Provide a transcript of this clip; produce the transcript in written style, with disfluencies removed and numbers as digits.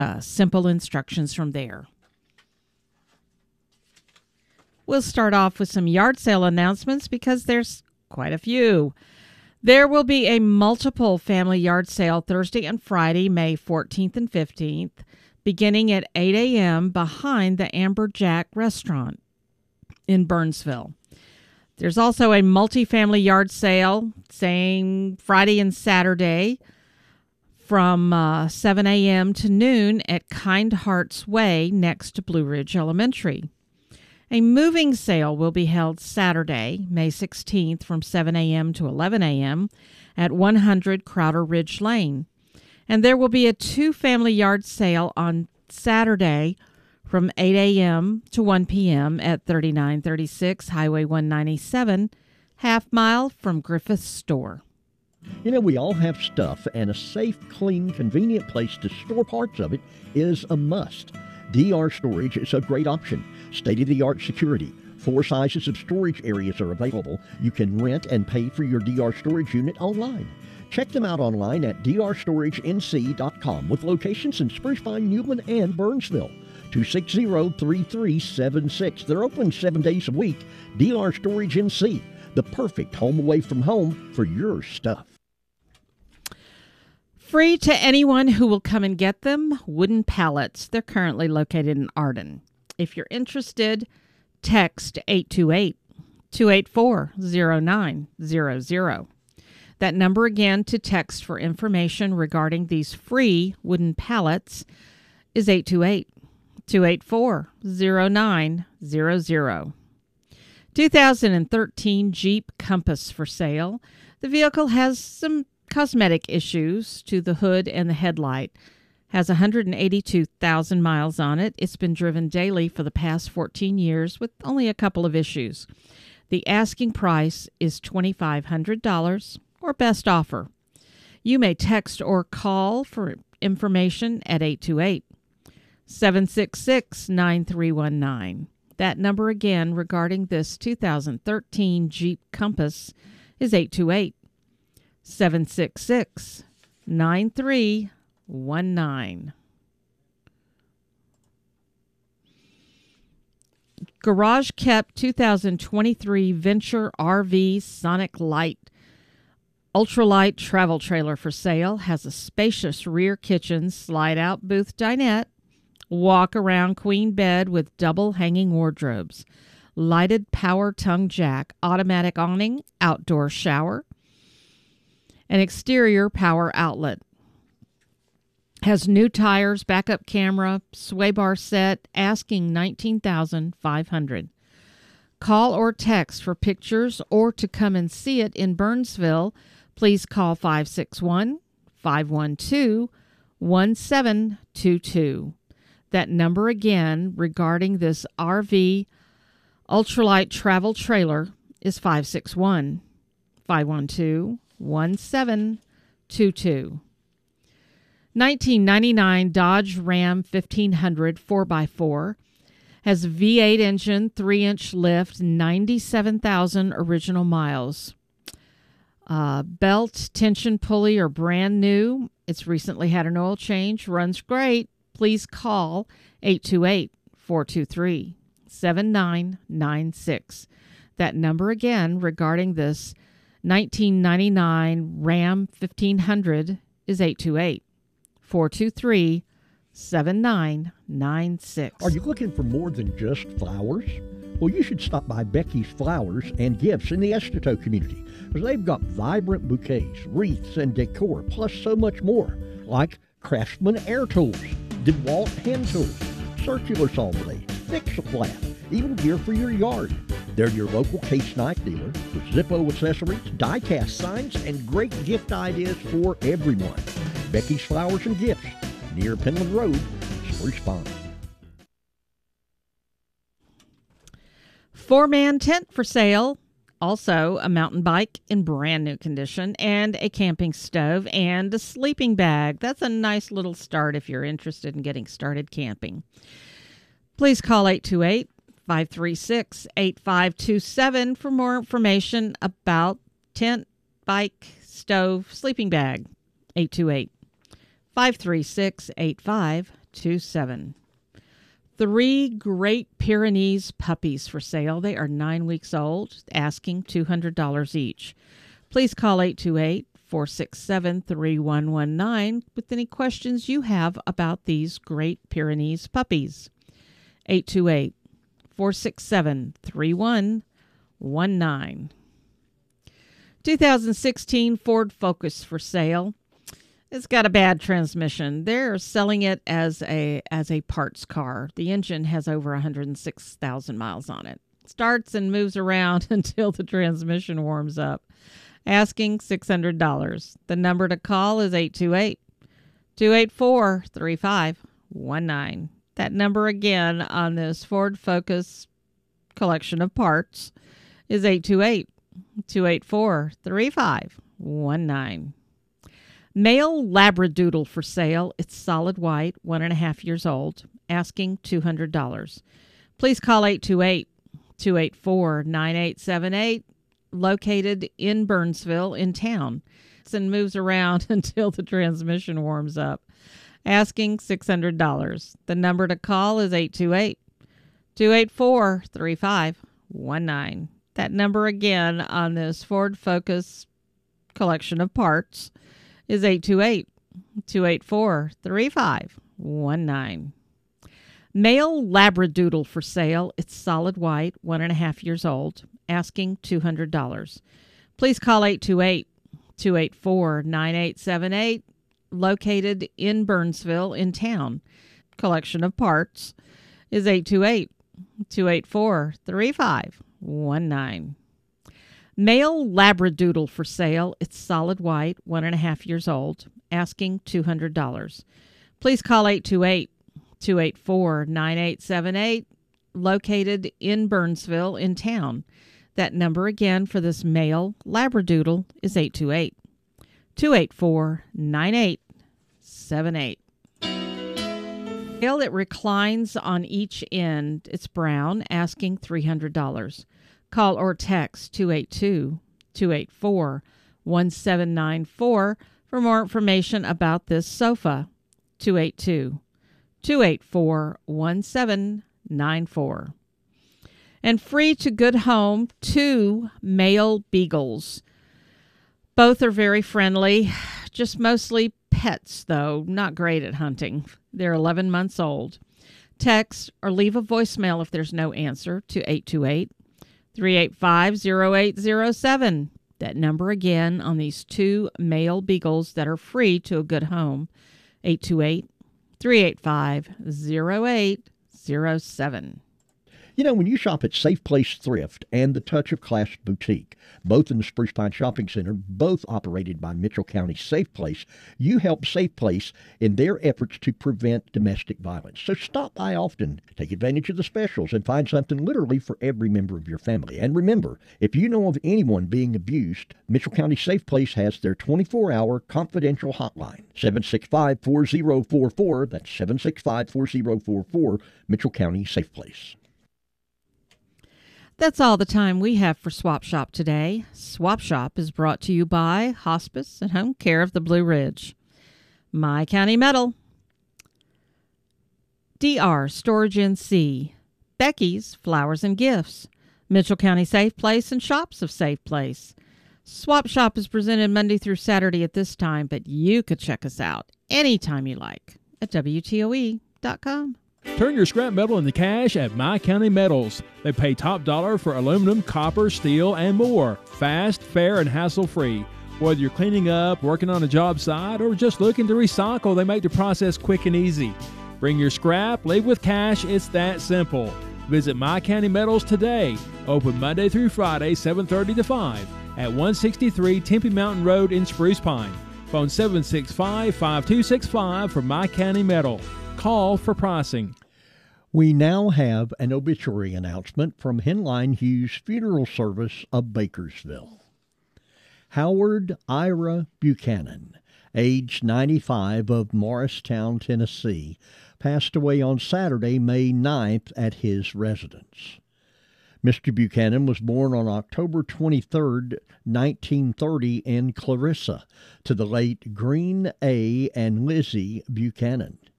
simple instructions from there. We'll start off with some yard sale announcements because there's quite a few. There will be a multiple family yard sale Thursday and Friday, May 14th and 15th, beginning at 8 a.m. behind the Amber Jack restaurant in Burnsville. There's also a multi-family yard sale, same Friday and Saturday, from 7 a.m. to noon at Kind Hearts Way next to Blue Ridge Elementary. A moving sale will be held Saturday, May 16th from 7 a.m. to 11 a.m. at 100 Crowder Ridge Lane. And there will be a two-family yard sale on Saturday from 8 a.m. to 1 p.m. at 3936 Highway 197, half mile from Griffith's store. You know, we all have stuff, and a safe, clean, convenient place to store parts of it is a must. DR Storage is a great option. State-of-the-art security. 4 sizes of storage areas are available. You can rent and pay for your DR Storage unit online. Check them out online at drstoragenc.com with locations in Spruce-Pine, Newland, and Burnsville. 260-3376. They're open 7 days a week. DR Storage NC, the perfect home away from home for your stuff. Free to anyone who will come and get them, wooden pallets. They're currently located in Arden. If you're interested, text 828-284-0900. That number again to text for information regarding these free wooden pallets is 828-284-0900. 2013 Jeep Compass for sale. The vehicle has some cosmetic issues to the hood and the headlight. Has 182,000 miles on it. It's been driven daily for the past 14 years with only a couple of issues. The asking price is $2,500 or best offer. You may text or call for information at 828-766-9319. That number again regarding this 2013 Jeep Compass is 828-766-9319. Garage Kept 2023 Venture RV Sonic Light Ultralight Travel Trailer for sale. Has a spacious rear kitchen, slide-out booth dinette, walk-around queen bed with double hanging wardrobes, lighted power tongue jack, automatic awning, outdoor shower, an exterior power outlet. Has new tires, backup camera, sway bar set, asking $19,500. Call or text for pictures or to come and see it in Burnsville. Please call 561-512-1722. That number again regarding this RV ultralight travel trailer is 561-512-1722. 1999 Dodge Ram 1500 4x4 has V8 engine, 3-inch lift, 97,000 original miles. Belt, tension pulley are brand new. It's recently had an oil change. Runs great. Please call 828-423-7996. That number again regarding this 1999 Ram 1500 is 828-423-7996. Are you looking for more than just flowers? Well, you should stop by Becky's Flowers and Gifts in the Estito community, because they've got vibrant bouquets, wreaths, and decor, plus so much more, like Craftsman Air Tools, DeWalt Hand Tools, circular saw blades, fix-a-flat, even gear for your yard. They're your local case knife dealer with Zippo accessories, die-cast signs, and great gift ideas for everyone. Becky's Flowers and Gifts, near Penland Road, Spruce Pine. 4-man tent for sale. Also, a mountain bike in brand new condition, and a camping stove, and a sleeping bag. That's a nice little start if you're interested in getting started camping. Please call 828-536-8527 for more information about tent, bike, stove, sleeping bag. 828-536-8527. 2827. 3 Great Pyrenees puppies for sale. They are 9 weeks old, asking $200 each. Please call 828-467-3119 with any questions you have about these Great Pyrenees puppies. 828-467-3119. 2016 Ford Focus for sale. It's got a bad transmission. They're selling it as a parts car. The engine has over 106,000 miles on it. Starts and moves around until the transmission warms up. Asking $600. The number to call is 828-284-3519. That number again on this Ford Focus collection of parts is 828-284-3519. Male Labradoodle for sale. It's solid white, 1.5 years old, asking $200. Please call 828-284-9878, located in Burnsville in town, and moves around until the transmission warms up. Asking $600. The number to call is 828-284-3519. That number again on this Ford Focus collection of parts is 828-284-3519. Male Labradoodle for sale. It's solid white, 1.5 years old, asking $200. Please call 828-284-9878, located in Burnsville in town. Collection of parts is 828-284-3519. Male Labradoodle for sale. It's solid white, 1.5 years old, asking $200. Please call 828-284-9878, located in Burnsville in town. That number again for this male Labradoodle is 828-284-9878. It reclines on each end. It's brown, asking $300. Call or text 282-284-1794 for more information about this sofa. 282-284-1794. And free to good home, 2 male beagles. Both are very friendly, just mostly pets, though, not great at hunting. They're 11 months old. Text or leave a voicemail if there's no answer to 828-385-0807. That number again on these 2 male beagles that are free to a good home, 828-385-0807. You know, when you shop at Safe Place Thrift and the Touch of Class Boutique, both in the Spruce Pine Shopping Center, both operated by Mitchell County Safe Place, you help Safe Place in their efforts to prevent domestic violence. So stop by often, take advantage of the specials, and find something literally for every member of your family. And remember, if you know of anyone being abused, Mitchell County Safe Place has their 24-hour confidential hotline, 765-4044. That's 765-4044, Mitchell County Safe Place. That's all the time we have for Swap Shop today. Swap Shop is brought to you by Hospice and Home Care of the Blue Ridge, My County Metal, DR Storage NC, Becky's Flowers and Gifts, Mitchell County Safe Place, and Shops of Safe Place. Swap Shop is presented Monday through Saturday at this time, but you could check us out anytime you like at WTOE.com. Turn your scrap metal into cash at My County Metals. They pay top dollar for aluminum, copper, steel, and more. Fast, fair, and hassle-free. Whether you're cleaning up, working on a job site, or just looking to recycle, they make the process quick and easy. Bring your scrap, leave with cash. It's that simple. Visit My County Metals today. Open Monday through Friday, 7:30 to 5 at 163 Tempe Mountain Road in Spruce Pine. Phone 765-5265 for My County Metal. Call for pricing. We now have an obituary announcement from Henline Hughes Funeral Service of Bakersville. Howard Ira Buchanan, age 95, of Morristown, Tennessee, passed away on Saturday, May 9th at his residence. Mr. Buchanan was born on October 23, 1930 in Clarissa, to the late Green A. and Lizzie Buchanan.